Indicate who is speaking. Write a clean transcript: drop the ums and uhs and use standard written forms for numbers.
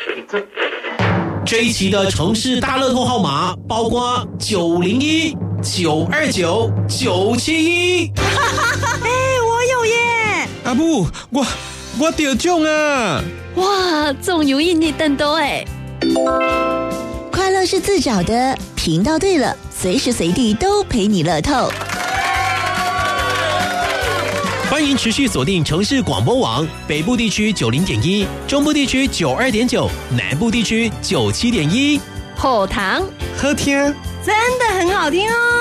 Speaker 1: 这一期的城市大乐透号码包括901、929、971。
Speaker 2: 我有耶！
Speaker 3: 阿母，我得中啊！
Speaker 4: 哇，中有印你等多哎！
Speaker 2: 快乐是自找的，频道对了，随时随地都陪你乐透。
Speaker 1: 欢迎持续锁定城市广播网，北部地区90.1，中部地区92.9，南部地区97.1。
Speaker 4: 后堂
Speaker 3: 好听，
Speaker 2: 真的很好听哦。